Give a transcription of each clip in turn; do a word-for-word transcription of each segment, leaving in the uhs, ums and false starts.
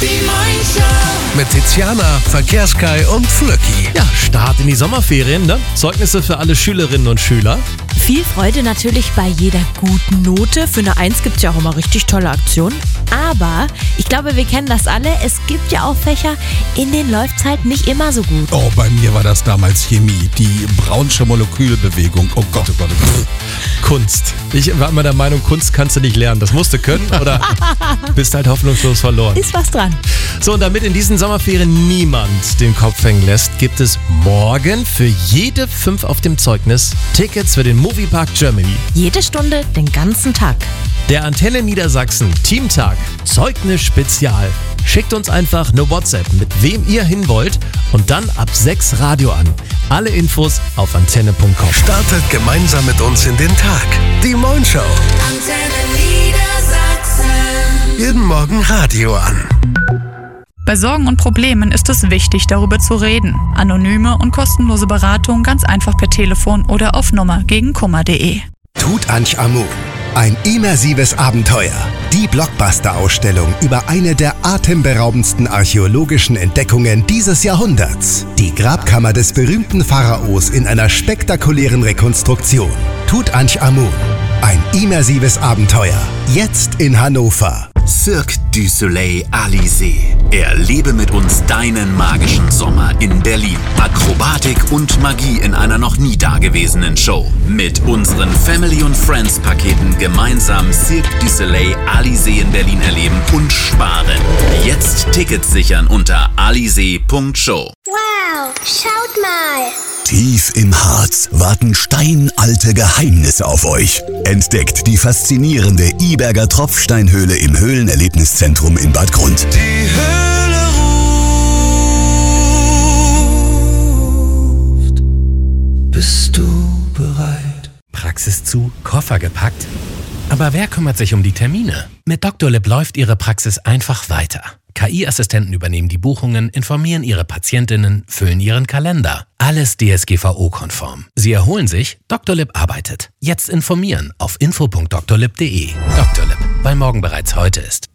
Die Morning Mit Tiziana, Verkehrskai und Flöcki. Ja, Start in die Sommerferien, ne? Zeugnisse für alle Schülerinnen und Schüler. Viel Freude natürlich bei jeder guten Note. Für eine Eins gibt es ja auch immer richtig tolle Aktionen. Aber ich glaube, wir kennen das alle. Es gibt ja auch Fächer, in denen läuft es halt nicht immer so gut. Oh, bei mir war das damals Chemie. Die Brownsche Molekülbewegung. Oh Gott, oh Gott, oh Gott. Kunst. Ich war immer der Meinung, Kunst kannst du nicht lernen. Das musst du können oder bist halt hoffnungslos verloren. Ist was dran. So, und damit in diesen Sommerferien niemand den Kopf hängen lässt, gibt es morgen für jede fünf auf dem Zeugnis Tickets für den Moviepark Germany. Jede Stunde, den ganzen Tag. Der Antenne Niedersachsen Teamtag Zeugnis Spezial. Schickt uns einfach eine WhatsApp, mit wem ihr hin wollt und dann ab sechs Radio an. Alle Infos auf antenne punkt com. Startet gemeinsam mit uns in den Tag. Die Morning Show. Antenne Niedersachsen. Jeden Morgen Radio an. Bei Sorgen und Problemen ist es wichtig, darüber zu reden. Anonyme und kostenlose Beratung ganz einfach per Telefon oder auf Nummer gegen kummer punkt de. Tutanchamun. Ein immersives Abenteuer. Die Blockbuster-Ausstellung über eine der atemberaubendsten archäologischen Entdeckungen dieses Jahrhunderts. Die Grabkammer des berühmten Pharaos in einer spektakulären Rekonstruktion. Tutanchamun. Ein immersives Abenteuer. Jetzt in Hannover. Cirque du Soleil Alizé. Erlebe mit uns deinen magischen Sommer in Berlin. Akrobatik und Magie in einer noch nie dagewesenen Show. Mit unseren Family und Friends Paketen gemeinsam Cirque du Soleil Alizé in Berlin erleben und sparen. Jetzt Tickets sichern unter alizé punkt show. Wow, schaut mal! Tief im Harz warten steinalte Geheimnisse auf euch. Entdeckt die faszinierende Iberger Tropfsteinhöhle im Höhlenerlebniszentrum in Bad Grund. Die Höhle ruft. Bist du bereit? Praxis zu, Koffer gepackt? Aber wer kümmert sich um die Termine? Mit Doctolib läuft Ihre Praxis einfach weiter. K I-Assistenten übernehmen die Buchungen, informieren Ihre Patientinnen, füllen Ihren Kalender. Alles D S G V O-konform. Sie erholen sich, Doctolib arbeitet. Jetzt informieren auf info punkt doctolib punkt de. Doctolib, weil morgen bereits heute ist.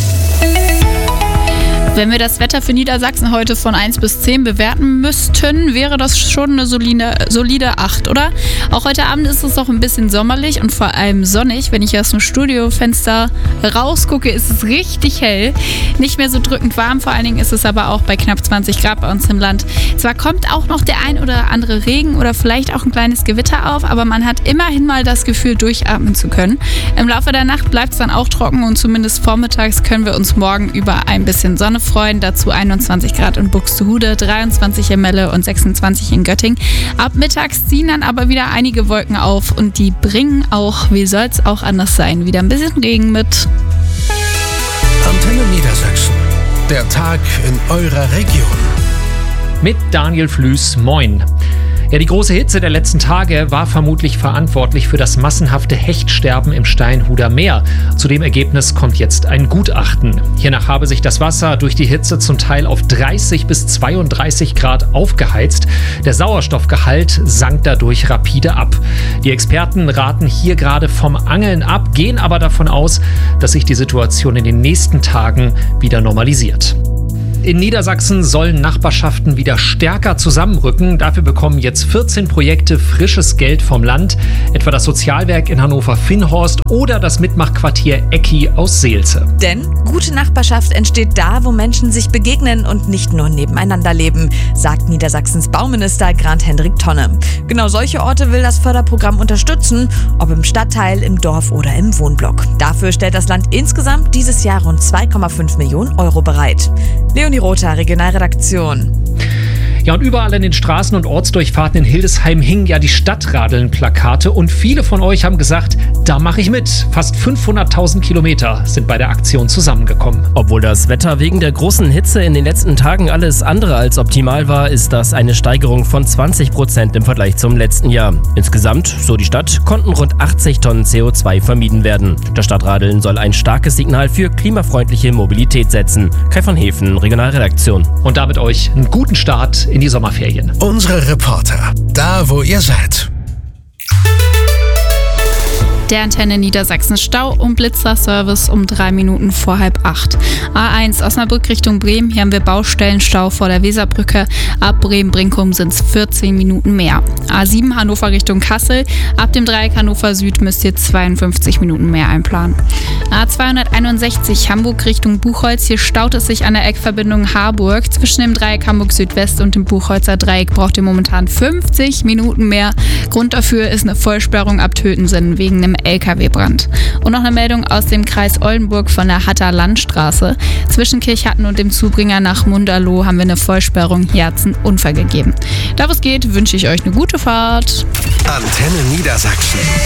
Wenn wir das Wetter für Niedersachsen heute von eins bis zehn bewerten müssten, wäre das schon eine solide, solide acht, oder? Auch heute Abend ist es noch ein bisschen sommerlich und vor allem sonnig. Wenn ich aus dem Studiofenster rausgucke, ist es richtig hell. Nicht mehr so drückend warm, vor allen Dingen ist es aber auch bei knapp zwanzig Grad bei uns im Land. Zwar kommt auch noch der ein oder andere Regen oder vielleicht auch ein kleines Gewitter auf, aber man hat immerhin mal das Gefühl, durchatmen zu können. Im Laufe der Nacht bleibt es dann auch trocken und zumindest vormittags können wir uns morgen über ein bisschen Sonne freuen. Dazu einundzwanzig Grad in Buxtehude, dreiundzwanzig in Melle und sechsundzwanzig in Göttingen. Ab mittags ziehen dann aber wieder einige Wolken auf und die bringen auch, wie soll es auch anders sein, wieder ein bisschen Regen mit. Antenne Niedersachsen. Der Tag in eurer Region. Mit Daniel Flüß, moin. Ja, die große Hitze der letzten Tage war vermutlich verantwortlich für das massenhafte Hechtsterben im Steinhuder Meer. Zu dem Ergebnis kommt jetzt ein Gutachten. Hiernach habe sich das Wasser durch die Hitze zum Teil auf dreißig bis zweiunddreißig Grad aufgeheizt. Der Sauerstoffgehalt sank dadurch rapide ab. Die Experten raten hier gerade vom Angeln ab, gehen aber davon aus, dass sich die Situation in den nächsten Tagen wieder normalisiert. In Niedersachsen sollen Nachbarschaften wieder stärker zusammenrücken. Dafür bekommen jetzt vierzehn Projekte frisches Geld vom Land, etwa das Sozialwerk in Hannover-Vinnhorst oder das Mitmachquartier Ecki aus Seelze. Denn gute Nachbarschaft entsteht da, wo Menschen sich begegnen und nicht nur nebeneinander leben, sagt Niedersachsens Bauminister Grant-Hendrik Tonne. Genau solche Orte will das Förderprogramm unterstützen, ob im Stadtteil, im Dorf oder im Wohnblock. Dafür stellt das Land insgesamt dieses Jahr rund zwei Komma fünf Millionen Euro bereit. Leonie Rother, Regionalredaktion. Ja, und überall an den Straßen und Ortsdurchfahrten in Hildesheim hingen ja die Stadtradeln-Plakate und viele von euch haben gesagt, da mache ich mit. Fast fünfhunderttausend Kilometer sind bei der Aktion zusammengekommen. Obwohl das Wetter wegen der großen Hitze in den letzten Tagen alles andere als optimal war, ist das eine Steigerung von zwanzig Prozent im Vergleich zum letzten Jahr. Insgesamt, so die Stadt, konnten rund achtzig Tonnen C O zwei vermieden werden. Das Stadtradeln soll ein starkes Signal für klimafreundliche Mobilität setzen. Kai von Hefen, Regionalredaktion. Und damit euch einen guten Start in die Sommerferien. Unsere Reporter, da wo ihr seid. Der Antenne Niedersachsen Stau und Blitzerservice um drei Minuten vor halb acht. A eins Osnabrück Richtung Bremen, hier haben wir Baustellenstau vor der Weserbrücke. Ab Bremen-Brinkum sind es vierzehn Minuten mehr. A sieben Hannover Richtung Kassel, ab dem Dreieck Hannover Süd müsst ihr zweiundfünfzig Minuten mehr einplanen. A zweihunderteinundsechzig Hamburg Richtung Buchholz, hier staut es sich an der Eckverbindung Harburg. Zwischen dem Dreieck Hamburg Südwest und dem Buchholzer Dreieck braucht ihr momentan fünfzig Minuten mehr. Grund dafür ist eine Vollsperrung ab Tötensen wegen einem L K W-Brand. Und noch eine Meldung aus dem Kreis Oldenburg von der Hatter Landstraße. Zwischen Kirchhatten und dem Zubringer nach Munderloh haben wir eine Vollsperrung. Hier hat es einen Unfall gegeben. Da wo es geht, wünsche ich euch eine gute Fahrt. Antenne Niedersachsen.